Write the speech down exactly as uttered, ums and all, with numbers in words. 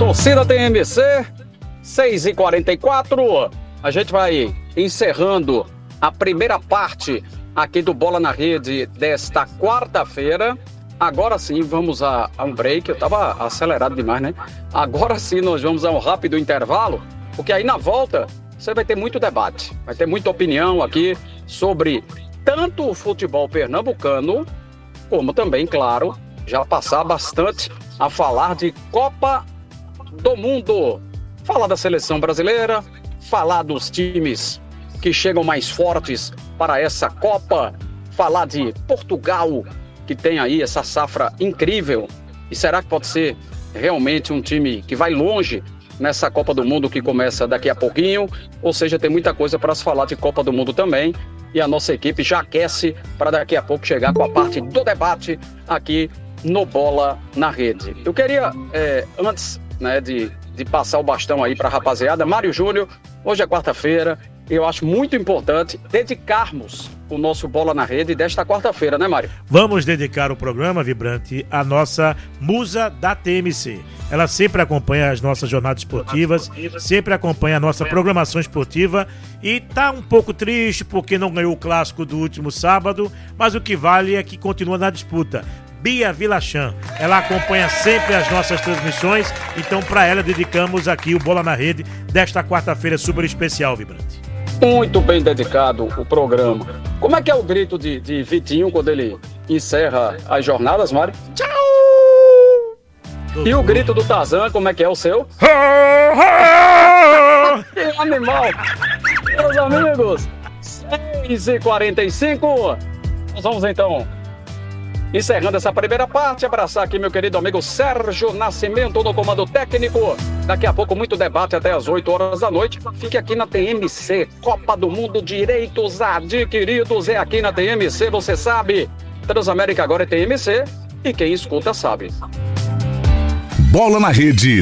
Torcida T M C, seis e quarenta e quatro. A gente vai encerrando a primeira parte aqui do Bola na Rede desta quarta-feira. Agora sim, vamos a, a um break. Eu tava acelerado demais, né? Agora sim, nós vamos a um rápido intervalo, porque aí na volta você vai ter muito debate, vai ter muita opinião aqui sobre tanto o futebol pernambucano, como também, claro, já passar bastante a falar de Copa do Mundo. Falar da seleção brasileira, falar dos times que chegam mais fortes para essa Copa, falar de Portugal, que tem aí essa safra incrível. E será que pode ser realmente um time que vai longe nessa Copa do Mundo que começa daqui a pouquinho? Ou seja, tem muita coisa para se falar de Copa do Mundo também. E a nossa equipe já aquece para daqui a pouco chegar com a parte do debate aqui no Bola na Rede. Eu queria, é, antes né, de, de passar o bastão aí para a rapaziada, Mário Júnior, hoje é quarta-feira, e eu acho muito importante dedicarmos o nosso Bola na Rede desta quarta-feira, né, Mário? Vamos dedicar o programa, Vibrante, à nossa musa da T M C. Ela sempre acompanha as nossas jornadas esportivas, sempre acompanha a nossa programação esportiva e tá um pouco triste porque não ganhou o clássico do último sábado, mas o que vale é que continua na disputa. Bia Vilachan, ela acompanha sempre as nossas transmissões, então para ela dedicamos aqui o Bola na Rede desta quarta-feira super especial, Vibrante. Muito bem dedicado o programa. Como é que é o grito de, de Vitinho quando ele encerra as jornadas, Mário? Tchau! E o grito do Tarzan, como é que é o seu? Que animal! Meus amigos, seis e quarenta e cinco, nós vamos então encerrando essa primeira parte, abraçar aqui meu querido amigo Sérgio Nascimento no comando técnico. Daqui a pouco muito debate até as oito horas da noite. Fique aqui na T M C, Copa do Mundo, direitos adquiridos é aqui na T M C, você sabe. Transamérica agora é T M C e quem escuta sabe. Bola na Rede